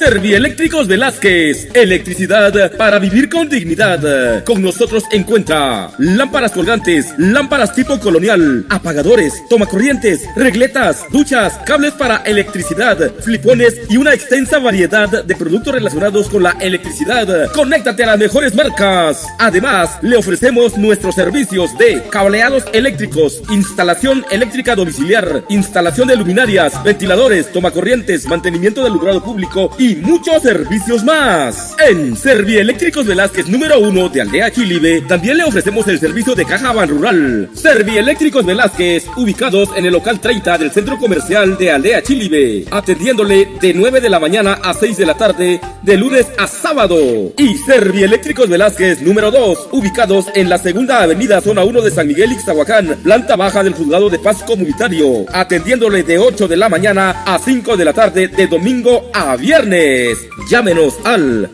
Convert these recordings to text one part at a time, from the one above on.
Servieléctricos Velázquez, electricidad para vivir con dignidad. Con nosotros encuentra lámparas colgantes, lámparas tipo colonial, apagadores, tomacorrientes, regletas, duchas, cables para electricidad, flipones y una extensa variedad de productos relacionados con la electricidad. Conéctate a las mejores marcas. Además, le ofrecemos nuestros servicios de cableados eléctricos, instalación eléctrica domiciliar, instalación de luminarias, ventiladores, tomacorrientes, mantenimiento del alumbrado público y muchos servicios más. En Servieléctricos Velázquez número 1 de Aldea Chilibe también le ofrecemos el servicio de caja van rural. Servieléctricos Velázquez, ubicados en el local 30 del centro comercial de Aldea Chilibe, atendiéndole de 9 de la mañana a 6 de la tarde, de lunes a sábado. Y Servieléctricos Velázquez número 2, ubicados en la segunda avenida zona 1 de San Miguel Ixtahuacán, planta baja del Juzgado de Paz Comunitario, atendiéndole de 8 de la mañana a 5 de la tarde, de domingo a viernes. Llámenos al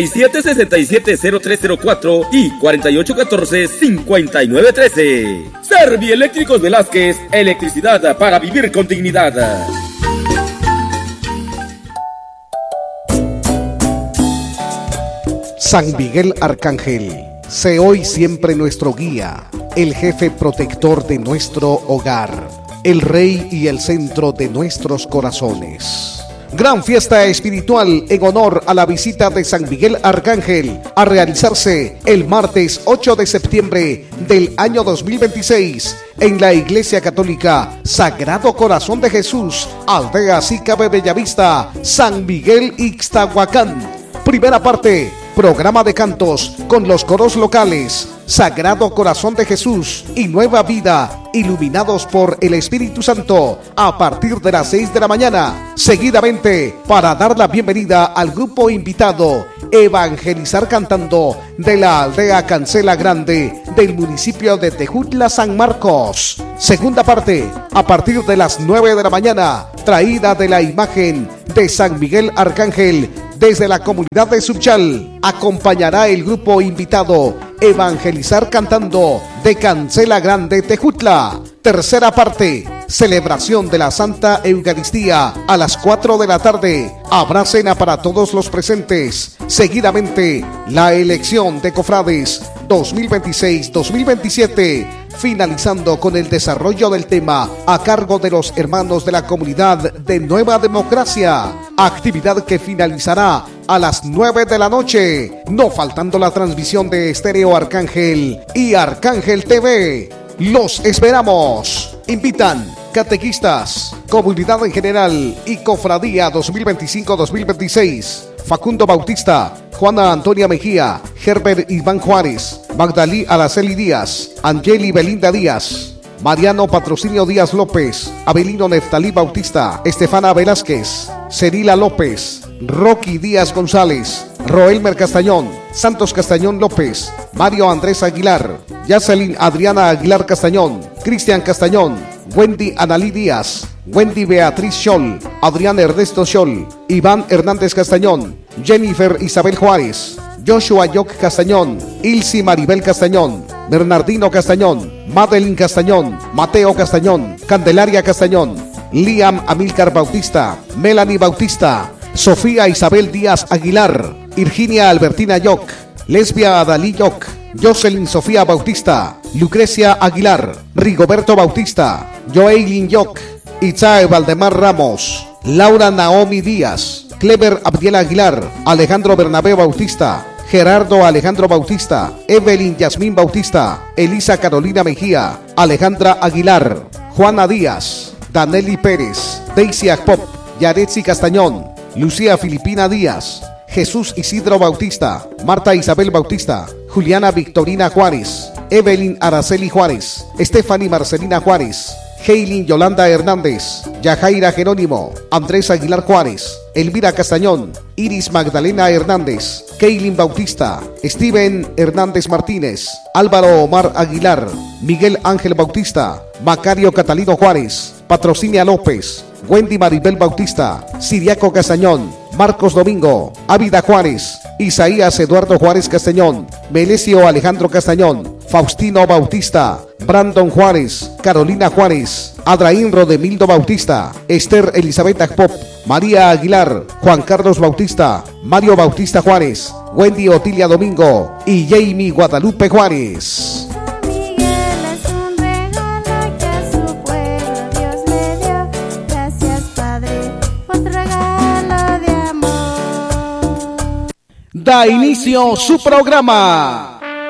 5767-0304 y 4814-5913. Servieléctricos Velázquez, electricidad para vivir con dignidad. San Miguel Arcángel, sé hoy siempre nuestro guía, el jefe protector de nuestro hogar, el rey y el centro de nuestros corazones. Gran fiesta espiritual en honor a la visita de San Miguel Arcángel a realizarse el martes 8 de septiembre del año 2026 en la Iglesia Católica Sagrado Corazón de Jesús, Aldea Sicabe Bellavista, San Miguel Ixtahuacán. Primera parte, programa de cantos con los coros locales Sagrado Corazón de Jesús y Nueva Vida, iluminados por el Espíritu Santo, a partir de las 6 de la mañana. Seguidamente, para dar la bienvenida al grupo invitado, Evangelizar Cantando, de la aldea Cancela Grande, del municipio de Tejutla, San Marcos. Segunda parte, a partir de las 9 de la mañana, traída de la imagen de San Miguel Arcángel desde la comunidad de Subchal. Acompañará el grupo invitado Evangelizar Cantando de Cancela Grande, Tejutla. Tercera parte, celebración de la Santa Eucaristía a las 4 de la tarde. Habrá cena para todos los presentes. Seguidamente, la elección de cofrades 2026-2027, finalizando con el desarrollo del tema a cargo de los hermanos de la comunidad de Nueva Democracia. Actividad que finalizará a las 9 de la noche, no faltando la transmisión de Estéreo Arcángel y Arcángel TV. ¡Los esperamos! Invitan catequistas, comunidad en general y cofradía 2025-2026. Facundo Bautista, Juana Antonia Mejía, Herbert Iván Juárez, Magdalí Araceli Díaz, Angeli Belinda Díaz, Mariano Patrocinio Díaz López, Abelino Neftalí Bautista, Estefana Velázquez, Cerila López, Rocky Díaz González, Roelmer Castañón, Santos Castañón López, Mario Andrés Aguilar, Yacelin Adriana Aguilar Castañón, Cristian Castañón, Wendy Analí Díaz, Wendy Beatriz Scholl, Adrián Ernesto Scholl, Iván Hernández Castañón, Jennifer Isabel Juárez, Joshua Yoc Castañón, Ilsi Maribel Castañón, Bernardino Castañón, Madeline Castañón, Mateo Castañón, Candelaria Castañón, Liam Amílcar Bautista, Melanie Bautista, Sofía Isabel Díaz Aguilar, Virginia Albertina Yoc, Lesbia Adalí Yoc, Jocelyn Sofía Bautista, Lucrecia Aguilar, Rigoberto Bautista, Joeilin Yoc, Itzae Valdemar Ramos, Laura Naomi Díaz, Clever Abdiel Aguilar, Alejandro Bernabé Bautista, Gerardo Alejandro Bautista, Evelyn Yasmín Bautista, Elisa Carolina Mejía, Alejandra Aguilar, Juana Díaz, Daneli Pérez, Daisy Akpop, Yaretsi Castañón, Lucía Filipina Díaz, Jesús Isidro Bautista, Marta Isabel Bautista, Juliana Victorina Juárez, Evelyn Araceli Juárez, Stephanie Marcelina Juárez, Heilin Yolanda Hernández, Yajaira Jerónimo, Andrés Aguilar Juárez, Elvira Castañón, Iris Magdalena Hernández, Keilin Bautista, Steven Hernández Martínez, Álvaro Omar Aguilar, Miguel Ángel Bautista, Macario Catalino Juárez, Patrocinia López, Wendy Maribel Bautista, Siriaco Castañón, Marcos Domingo, Ávida Juárez, Isaías Eduardo Juárez Castañón, Melesio Alejandro Castañón, Faustino Bautista, Brandon Juárez, Carolina Juárez, Adraín Rodemildo Bautista, Esther Elizabeth Pop, María Aguilar, Juan Carlos Bautista, Mario Bautista Juárez, Wendy Otilia Domingo y Jamie Guadalupe Juárez. Da inicio su programa.